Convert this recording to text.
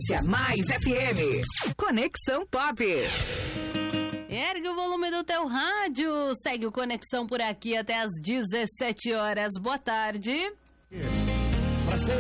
Audiência Mais FM. Conexão Pop. Ergue o volume do teu rádio. Segue o Conexão por aqui até às 17 horas. Boa tarde.